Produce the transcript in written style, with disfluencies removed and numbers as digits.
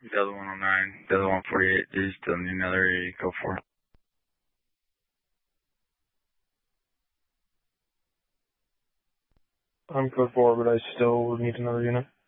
Delta 109, Delta 148, do you still need another go for it? I'm code 4, but I still would need another unit.